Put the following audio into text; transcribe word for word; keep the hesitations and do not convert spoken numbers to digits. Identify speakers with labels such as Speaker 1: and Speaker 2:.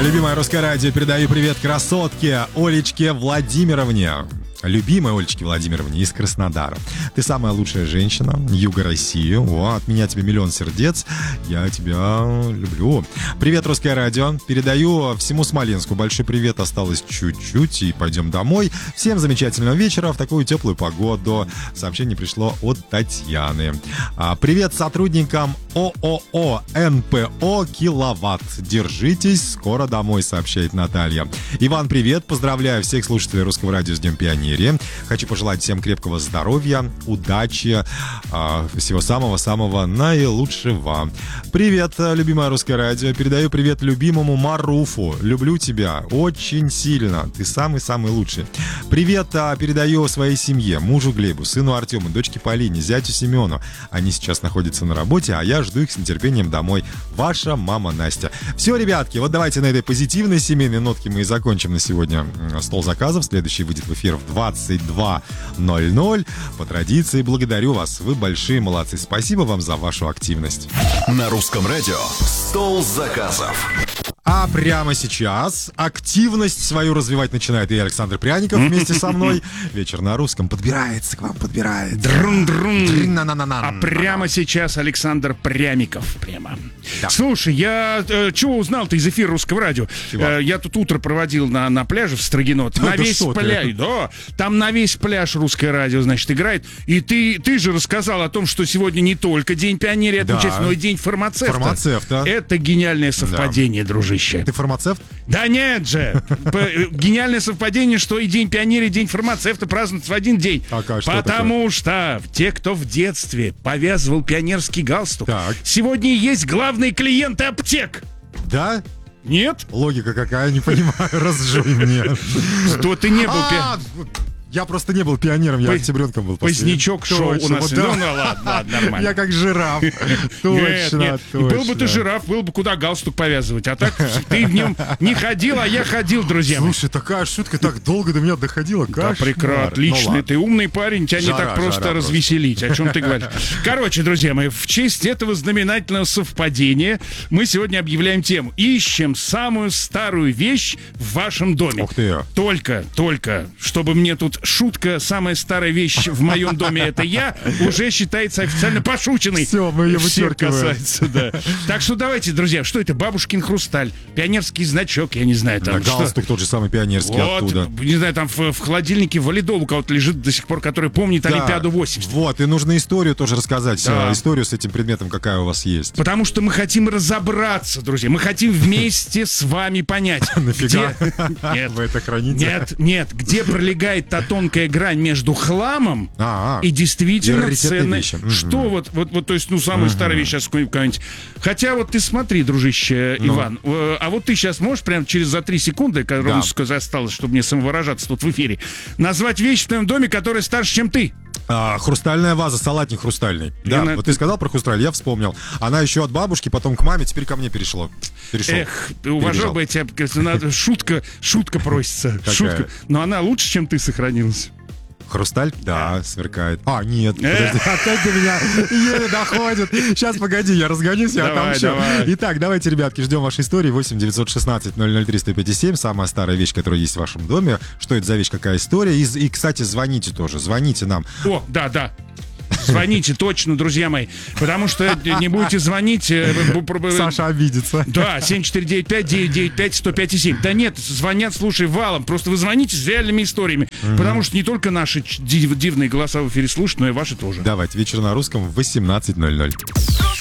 Speaker 1: Любимое русское радио, передаю привет красотке Олечке Владимировне. Любимой Олечке Владимировне из Краснодара. Ты самая лучшая женщина Юга России. О, от меня тебе миллион сердец. Я тебя люблю. Привет, русское радио. Передаю всему Смоленску большой привет. Осталось чуть-чуть и пойдем домой. Всем замечательного вечера в такую теплую погоду. Сообщение пришло от Татьяны. Привет сотрудникам ООО эн пэ о «Киловатт». Держитесь, скоро домой, сообщает Наталья. Иван, привет. Поздравляю всех слушателей русского радио с Днем Пионера. Хочу пожелать всем крепкого здоровья, удачи, всего самого-самого наилучшего. Привет, любимое русское радио. Передаю привет любимому Маруфу. Люблю тебя очень сильно. Ты самый-самый лучший. Привет передаю своей семье, мужу Глебу, сыну Артему, дочке Полине, зятю Семену. Они сейчас находятся на работе, а я жду их с нетерпением домой. Ваша мама Настя. Все, ребятки, вот давайте на этой позитивной семейной нотке мы и закончим на сегодня стол заказов. Следующий выйдет в эфир в двадцать два ноль ноль. По традиции благодарю вас. Вы большие молодцы. Спасибо вам за вашу активность.
Speaker 2: На русском радио стол заказов.
Speaker 1: А прямо сейчас активность свою развивать начинает и Александр Пряников вместе со мной. Вечер на русском подбирается к вам, подбирается.
Speaker 3: Друн-друн. А прямо сейчас Александр Прямиков. Прямо. Да. Слушай, я э, чего узнал-то из эфира русского радио? Э, я тут утро проводил на, на пляже в Строгино. На весь пляж. Да, там на весь пляж русское радио, значит, играет. И ты, ты же рассказал о том, что сегодня не только День пионерии отмечается, да, но и День фармацевта.
Speaker 1: Фармацевта.
Speaker 3: Это гениальное совпадение, да, дружище.
Speaker 1: Ты фармацевт?
Speaker 3: Да нет же! Гениальное совпадение, что и День пионерии, и День фармацевта празднуются в один день.
Speaker 1: А что
Speaker 3: Потому что те, кто в детстве повязывал пионерский галстук, так, сегодня есть главные клиенты аптек.
Speaker 1: Да?
Speaker 3: Нет?
Speaker 1: Логика какая, не понимаю, разжуй мне.
Speaker 3: Что ты не был пионером?
Speaker 1: Я просто не был пионером, я октябренком был.
Speaker 3: Позднячок шоу у нас.
Speaker 1: Да.
Speaker 3: Ну, ну ладно, ладно, нормально.
Speaker 1: Я как жираф. Точно,
Speaker 3: нет, нет.
Speaker 1: точно.
Speaker 3: Был бы ты жираф, был бы куда галстук повязывать. А так ты в нем не ходил, а я ходил, друзья мои.
Speaker 1: Слушай, такая шутка так долго до меня доходила.
Speaker 3: Да, прекрасно, отлично. Ну, ты умный парень, тебя жара, не так просто развеселить. Просто. О чем ты говоришь? Короче, друзья мои, в честь этого знаменательного совпадения мы сегодня объявляем тему. Ищем самую старую вещь в вашем доме.
Speaker 1: Ух ты.
Speaker 3: Только, только, чтобы мне тут шутка, самая старая вещь в моем доме — это я, уже считается официально пошученной.
Speaker 1: Все, мы ее вычеркиваем.
Speaker 3: Касается, да. Так что давайте, друзья, что это? Бабушкин хрусталь, пионерский значок, я не знаю, там.
Speaker 1: Да, галстук тот же самый пионерский
Speaker 3: вот,
Speaker 1: оттуда.
Speaker 3: Не знаю, там в, в холодильнике валидол у кого-то лежит до сих пор, который помнит, да, Олимпиаду восемьдесят.
Speaker 1: Вот, и нужно историю тоже рассказать. Да. Историю с этим предметом, какая у вас есть.
Speaker 3: Потому что мы хотим разобраться, друзья. Мы хотим вместе с вами понять.
Speaker 1: Нафига?
Speaker 3: Нет.
Speaker 1: Вы это храните?
Speaker 3: Нет, нет. Где пролегает та тонкая грань между хламом и действительно ценной. Что вот, вот, вот, то есть, ну, самая старая вещь сейчас какая-нибудь. Хотя вот ты смотри, дружище Иван, а вот ты сейчас можешь прямо через за три секунды, когда ровно сколько осталось, чтобы мне самовыражаться тут в эфире, назвать вещь в твоем доме, которая старше, чем ты?
Speaker 1: А, хрустальная ваза, салатник хрустальный. Да, на... вот ты сказал про хрусталь, я вспомнил. Она еще от бабушки, потом к маме, теперь ко мне перешло. Перешел.
Speaker 3: Эх, уважал бы я тебя, надо, шутка, шутка просится. Шутка. Но она лучше, чем ты, сохранилась.
Speaker 1: Хрусталь? Да, да, сверкает. А, нет, подожди, опять до меня еле доходит. Сейчас, погоди, я разгонюсь, я
Speaker 3: давай,
Speaker 1: отомщу.
Speaker 3: Давай.
Speaker 1: Итак, давайте, ребятки, ждем вашей истории. восемь девятьсот шестнадцать ноль ноль три сто пятьдесят семь. Самая старая вещь, которая есть в вашем доме. Что это за вещь, какая история. И, и кстати, звоните тоже, звоните нам.
Speaker 3: О, да, да. Звоните точно, друзья мои. Потому что не будете звонить...
Speaker 1: Саша обидится.
Speaker 3: Да, семь четыре девять пять девять девять пять сто пять семь. Да нет, звонят, слушай, валом. Просто вы звоните с реальными историями. Mm-hmm. Потому что не только наши див- дивные голоса в эфире слушают, но и ваши тоже.
Speaker 1: Давайте, вечер на русском в восемнадцать ноль ноль.